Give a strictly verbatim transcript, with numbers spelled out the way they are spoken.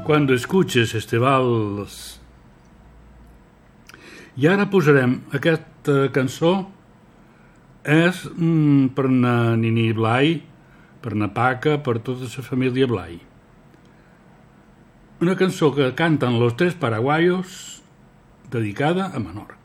Cuando escuches este vals. I ara posarem aquesta cançó. És mm, per na Nini Blai, per na Paca, per tota la família Blai. Una cançó que canten los tres paraguayos dedicada a Menorca.